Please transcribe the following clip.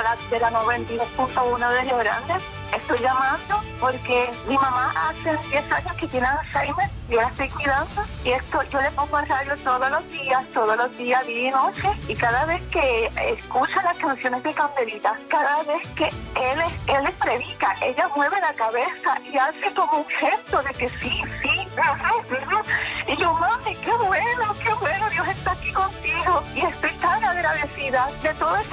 de la 92.1 de Río Grande. Estoy llamando porque mi mamá hace 10 años que tiene Alzheimer y yo la estoy cuidando. Y esto yo le pongo el radio todos los días, día y noche. Y cada vez que escucha las canciones de Candelita, cada vez que él les predica, ella mueve la cabeza y hace como un gesto de que sí. Y yo, mami, qué bueno, Dios está aquí contigo. Y estoy tan agradecida de todo